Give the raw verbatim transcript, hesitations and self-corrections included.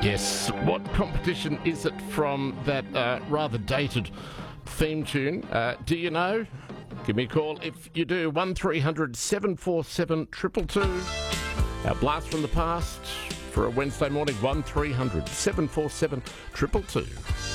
Yes, what competition is it from that uh, rather dated theme tune? Uh, do you know? Give me a call if you do. one three hundred seven four seven two two two. Our blast from the past for a Wednesday morning. one three hundred seven four seven two two two.